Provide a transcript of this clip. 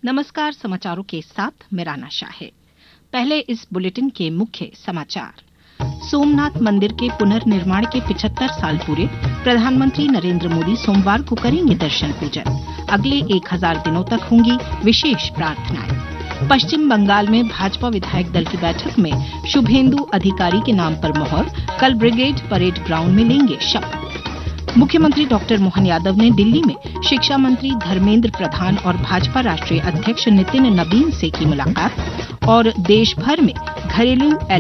नमस्कार, समाचारों के साथ मैं राना शाह है। पहले इस बुलेटिन के मुख्य समाचार। सोमनाथ मंदिर के पुनर्निर्माण के 75 साल पूरे, प्रधानमंत्री नरेंद्र मोदी सोमवार को करेंगे दर्शन पूजन। अगले 1000 दिनों तक होंगी विशेष प्रार्थनाएं। पश्चिम बंगाल में भाजपा विधायक दल की बैठक में शुभेंदु अधिकारी के नाम पर मोहर, कल ब्रिगेड परेड ग्राउंड में लेंगे शपथ। मुख्यमंत्री डॉक्टर मोहन यादव ने दिल्ली में शिक्षा मंत्री धर्मेंद्र प्रधान और भाजपा राष्ट्रीय अध्यक्ष नितिन नबीन से की मुलाकात और देश भर में घरेलू